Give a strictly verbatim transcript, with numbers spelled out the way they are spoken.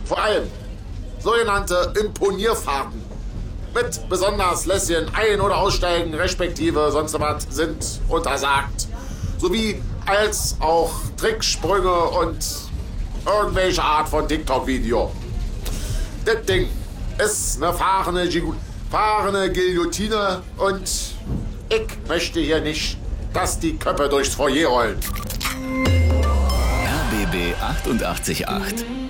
Vor allem sogenannte Imponierfahrten mit besonders lässigen Ein- oder Aussteigen, respektive sonst was, sind untersagt. Sowie als auch Tricksprünge und irgendwelche Art von TikTok-Video. Das Ding ist eine fahrende, fahrende Guillotine und ich möchte hier nicht, dass die Köpfe durchs Foyer rollen. R B B achtundachtzig Komma acht